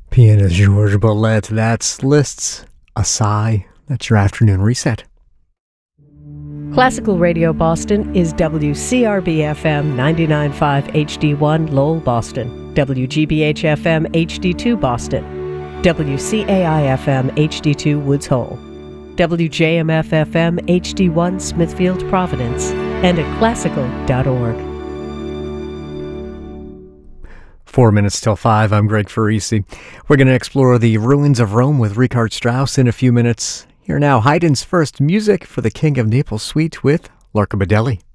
Pianist Georges Boulez, that's Liszt's A Sigh. That's your afternoon reset. Classical Radio Boston is WCRB-FM 99.5 HD1 Lowell, Boston, WGBH-FM HD2 Boston, WCAI-FM HD2 Woods Hole, WJMF-FM HD1 Smithfield, Providence, and at classical.org. 4 minutes till 5. I'm Greg Farisi. We're going to explore the ruins of Rome with Richard Strauss in a few minutes. Here now, Haydn's first music for the King of Naples suite with Lorca Baddelli.